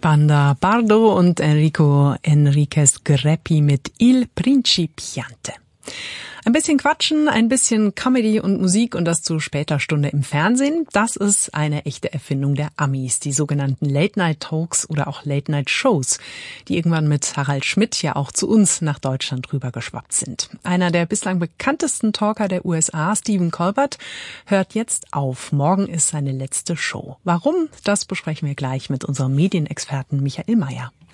Banda Bardo und Enrico Enriquez Greppi mit Il Principiante. Ein bisschen Quatschen, ein bisschen Comedy und Musik und das zu später Stunde im Fernsehen. Das ist eine echte Erfindung der Amis, die sogenannten Late-Night-Talks oder auch Late-Night-Shows, die irgendwann mit Harald Schmidt ja auch zu uns nach Deutschland rübergeschwappt sind. Einer der bislang bekanntesten Talker der USA, Stephen Colbert, hört jetzt auf. Morgen ist seine letzte Show. Warum? Das besprechen wir gleich mit unserem Medienexperten Michael Mayer.